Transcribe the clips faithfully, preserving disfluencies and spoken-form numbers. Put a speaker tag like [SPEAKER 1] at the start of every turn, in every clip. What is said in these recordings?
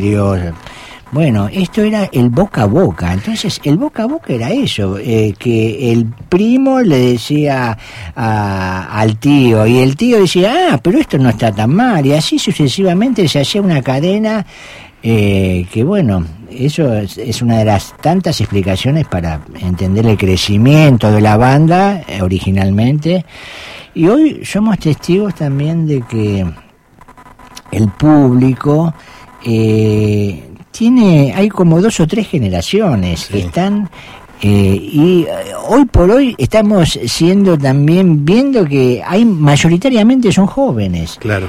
[SPEAKER 1] vidrios. Bueno, esto era el boca a boca. Entonces, el boca a boca era eso, eh, que el primo le decía a, al tío, y el tío decía, ah, pero esto no está tan mal, y así sucesivamente se hacía una cadena eh, que, bueno, eso es, es una de las tantas explicaciones para entender el crecimiento de la banda eh, originalmente. Y hoy somos testigos también de que el público... Eh, Tiene, hay como dos o tres generaciones sí. que están, eh, y hoy por hoy estamos siendo también, viendo que hay mayoritariamente son jóvenes.
[SPEAKER 2] Claro.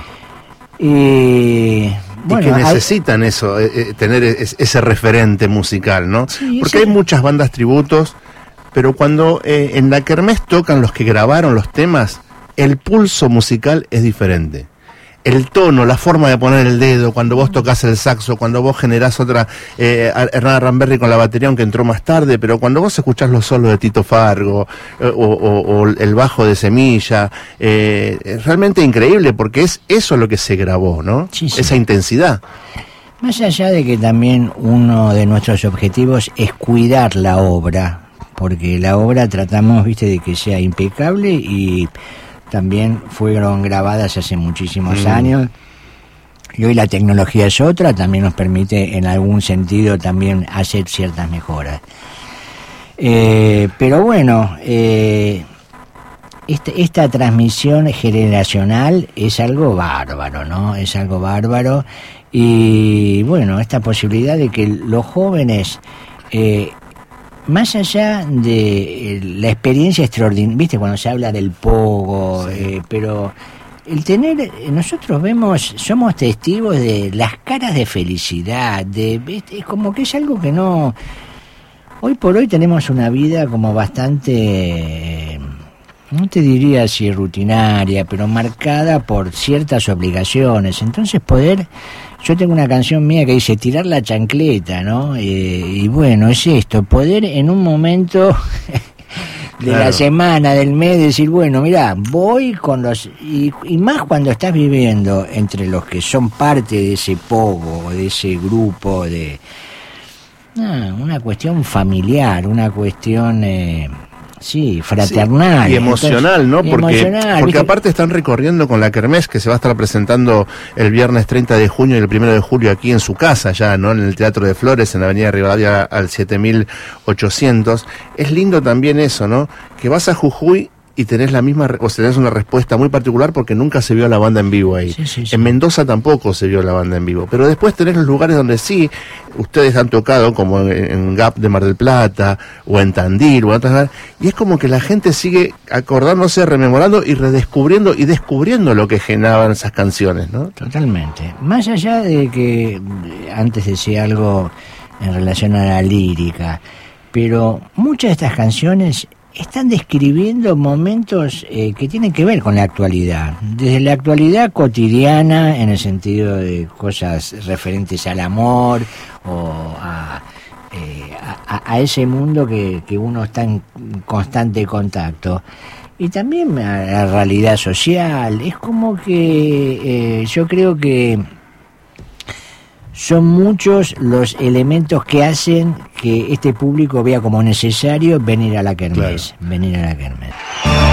[SPEAKER 1] Eh,
[SPEAKER 2] bueno, y que necesitan hay... eso, eh, tener es, ese referente musical, ¿no? Sí, porque ese... hay muchas bandas tributos, pero cuando eh, en la kermés tocan los que grabaron los temas, el pulso musical es diferente. El tono, la forma de poner el dedo, cuando vos tocas el saxo, cuando vos generás otra, eh, Hernán Ramberry con la batería, aunque entró más tarde, pero cuando vos escuchás los solos de Tito Fargo, eh, o, o, o el bajo de Semilla, eh, es realmente increíble, porque es eso lo que se grabó, ¿no?
[SPEAKER 1] Sí, sí.
[SPEAKER 2] Esa intensidad.
[SPEAKER 1] Más allá de que también uno de nuestros objetivos es cuidar la obra, porque la obra tratamos, viste, de que sea impecable y... también fueron grabadas hace muchísimos mm. años y hoy la tecnología es otra, también nos permite en algún sentido también hacer ciertas mejoras. Eh, pero bueno, eh, este, esta transmisión generacional es algo bárbaro, ¿no? Es algo bárbaro y bueno, esta posibilidad de que los jóvenes... Eh, más allá de la experiencia extraordinaria, viste, cuando se habla del pogo, sí. eh, pero el tener, nosotros vemos, somos testigos de las caras de felicidad, de, ¿viste? Es como que es algo que no, hoy por hoy tenemos una vida como bastante, no te diría si rutinaria, pero marcada por ciertas obligaciones, entonces poder... Yo tengo una canción mía que dice tirar la chancleta, ¿no? Eh, y bueno, es esto, poder en un momento de claro. la semana, del mes, decir, bueno, mirá, voy con los... Y, y más cuando estás viviendo entre los que son parte de ese pogo, de ese grupo, de... Ah, una cuestión familiar, una cuestión... Eh, Sí, fraternal.
[SPEAKER 2] Sí, y emocional,
[SPEAKER 1] entonces,
[SPEAKER 2] ¿no? Porque,
[SPEAKER 1] emocional,
[SPEAKER 2] porque aparte están recorriendo con la kermés que se va a estar presentando el viernes treinta de junio y el primero de julio aquí en su casa ya, ¿no? En el Teatro de Flores, en la avenida Rivadavia al siete mil ochocientos. Es lindo también eso, ¿no? Que vas a Jujuy y tenés la misma, o tenés una respuesta muy particular porque nunca se vio la banda en vivo ahí.
[SPEAKER 1] Sí, sí, sí.
[SPEAKER 2] En Mendoza tampoco se vio la banda en vivo, pero después tenés los lugares donde sí, ustedes han tocado, como en, en Gap de Mar del Plata, o en Tandil, o en otras, y es como que la gente sigue acordándose, rememorando y redescubriendo y descubriendo lo que generaban esas canciones, ¿no?
[SPEAKER 1] Totalmente. Más allá de que antes decía algo en relación a la lírica, pero muchas de estas canciones están describiendo momentos eh, que tienen que ver con la actualidad, desde la actualidad cotidiana en el sentido de cosas referentes al amor o a, eh, a, a ese mundo que, que uno está en constante contacto, y también a la realidad social. Es como que eh, yo creo que son muchos los elementos que hacen que este público vea como necesario venir a la kermés, claro. venir a la kermés.